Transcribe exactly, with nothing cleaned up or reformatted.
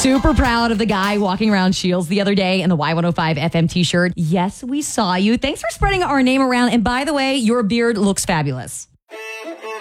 Super proud of the guy walking around Shields the other day in the Y one oh five F M t-shirt. Yes, we saw you. Thanks for spreading our name around. And by the way, your beard looks fabulous.